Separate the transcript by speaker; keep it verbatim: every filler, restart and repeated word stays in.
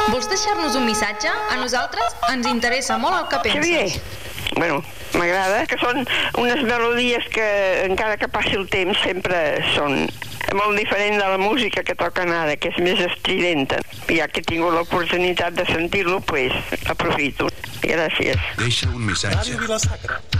Speaker 1: Vols deixar-nos un missatge? A nosaltres ens interessa molt el que penses.
Speaker 2: Xavier, bueno, m'agrada que són unes melodies que encara que passi el temps sempre són molt diferent de la música que toquen ara, que és més estridenta. Ja que he tingut l'oportunitat de sentir-lo, pues aprofito. Gràcies.
Speaker 3: Deixa un missatge.
Speaker 4: Ràdio Vila-sacra.